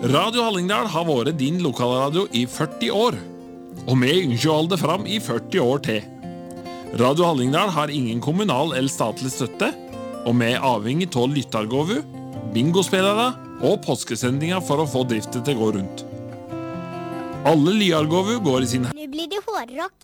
Radio Hallingdal har vært din lokalradio i 40 år, og vi ønsker å holde det fram i 40 år til. Radio Hallingdal har ingen kommunal eller statlig støtte, og vi er avhengig av lyttergåvu, bingospillere og påskesendinger for å få driftet til å gå rundt. Alle lyargåvu går i sin... Nå blir det hårrock.